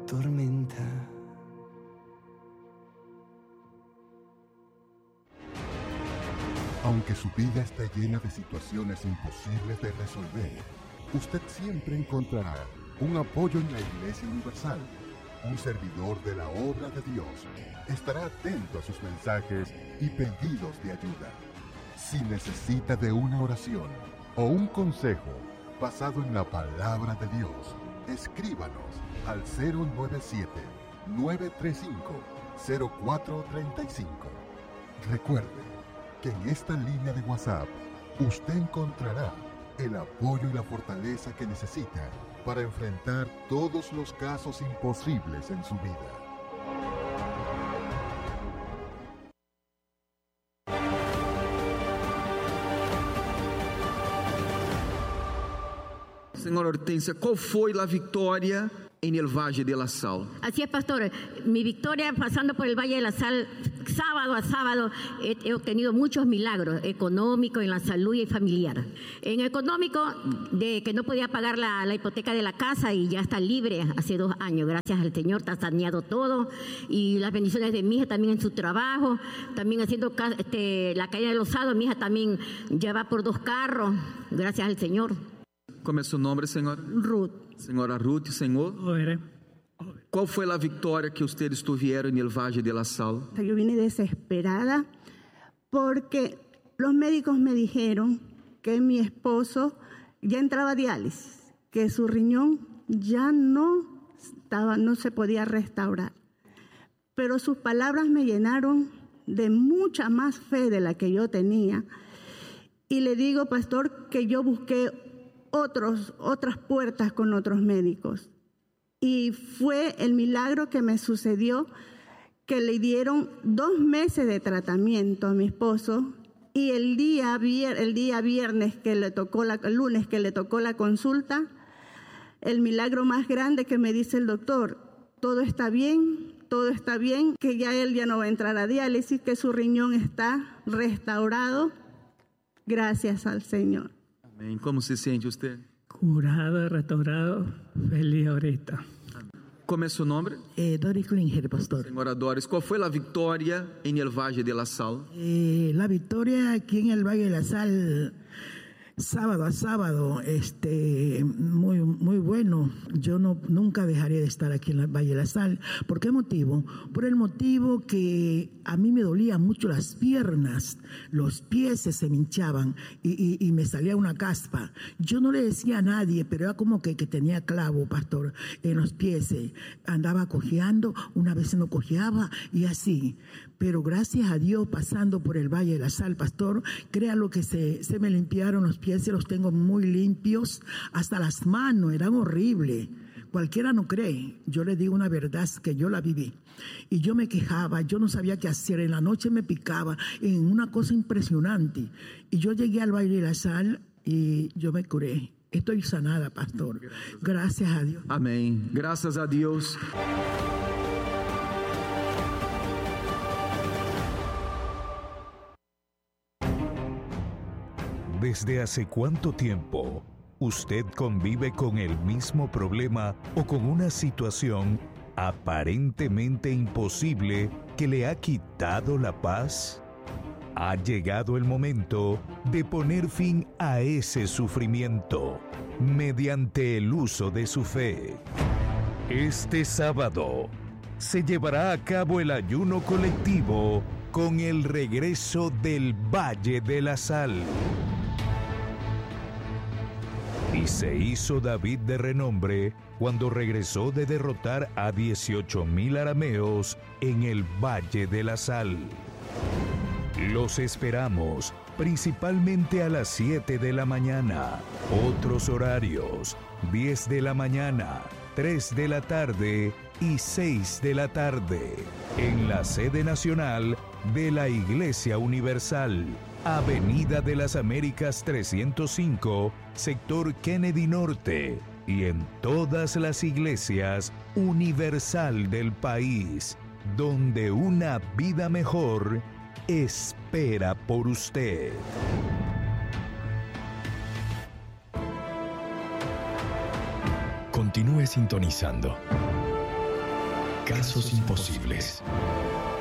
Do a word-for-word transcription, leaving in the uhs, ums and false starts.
tormenta. Aunque su vida está llena de situaciones imposibles de resolver, usted siempre encontrará un apoyo en la Iglesia Universal. Un servidor de la obra de Dios estará atento a sus mensajes y pedidos de ayuda. Si necesita de una oración o un consejo basado en la palabra de Dios, escríbanos al cero nueve siete, nueve tres cinco, cero cuatro tres cinco. Recuerde que en esta línea de WhatsApp usted encontrará el apoyo y la fortaleza que necesita para enfrentar todos los casos imposibles en su vida. Senhora Hortência, qual foi a vitória en el Valle de la Sal? Así es, pastor. Mi victoria pasando por el Valle de la Sal, sábado a sábado, he, he obtenido muchos milagros económicos, en la salud y familiar. En económico, de que no podía pagar la, la hipoteca de la casa y ya está libre hace dos años. Gracias al Señor, está saneado todo. Y las bendiciones de mi hija también en su trabajo. También haciendo este, la caída de los sábados, mi hija también ya va por dos carros. Gracias al Señor. ¿Cómo es su nombre, señora? Ruth. Senhora Ruth, Senhor, qual foi a vitória que ustedes tuvieron en el Valle de la Sal? Yo vine desesperada porque los médicos me dijeron que mi esposo ya entraba a diálisis, que su riñón ya no estaba, no se podía restaurar. Pero sus palabras me llenaron de mucha más fe de la que yo tenía. Y le digo, pastor, que yo busqué Otros, otras puertas con otros médicos. Y fue el milagro que me sucedió, que le dieron dos meses de tratamiento a mi esposo, y el día, el día viernes que le tocó la, el lunes que le tocó la consulta, el milagro más grande que me dice el doctor: todo está bien, todo está bien, que ya él ya no va a entrar a diálisis, que su riñón está restaurado, gracias al Señor. Amén. ¿Cómo se siente usted? Curado, restaurado, feliz ahorita. ¿Cómo es su nombre? Eh, Doris Klinger, pastor. Señora Doris, ¿cuál fue la victoria en el Valle de la Sal? Eh, la victoria aquí en el Valle de la Sal, sábado a sábado, este, muy, muy bueno. Yo no, nunca dejaré de estar aquí en el Valle de la Sal. ¿Por qué motivo? Por el motivo que a mí me dolían mucho las piernas, los pies se me hinchaban y, y, y me salía una caspa. Yo no le decía a nadie, pero era como que, que tenía clavo, pastor, en los pies. Andaba cojeando, una vez no cojeaba y así. Pero gracias a Dios, pasando por el Valle de la Sal, pastor, créalo que se, se me limpiaron los pies, se los tengo muy limpios, hasta las manos eran horribles. Cualquiera no cree, yo le digo una verdad que yo la viví. Y yo me quejaba, yo no sabía qué hacer, en la noche me picaba, en una cosa impresionante. Y yo llegué al Valle de la Sal y yo me curé. Estoy sanada, pastor. Gracias a Dios. Amén. Gracias a Dios. ¿Desde hace cuánto tiempo usted convive con el mismo problema o con una situación aparentemente imposible que le ha quitado la paz? Ha llegado el momento de poner fin a ese sufrimiento mediante el uso de su fe. Este sábado se llevará a cabo el ayuno colectivo con el regreso del Valle de la Sal. Y se hizo David de renombre cuando regresó de derrotar a dieciocho mil arameos en el Valle de la Sal. Los esperamos principalmente a las siete de la mañana. Otros horarios: diez de la mañana, tres de la tarde y seis de la tarde. En la sede nacional de la Iglesia Universal, Avenida de las Américas trescientos cinco, sector Kennedy Norte, y en todas las iglesias universal del país, donde una vida mejor espera por usted. Continúe sintonizando. Casos Imposibles.